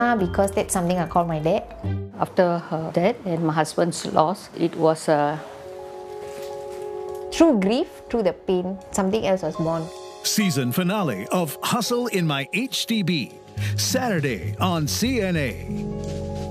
Because that's something I call my dad. After her death and my husband's loss, it was through grief, through the pain, something else was born. Season finale of Hustle in My HDB, Saturday on CNA.